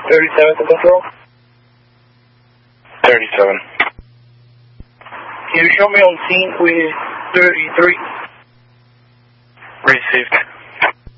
37 to control. 37. Can you show me on scene with 33? Received.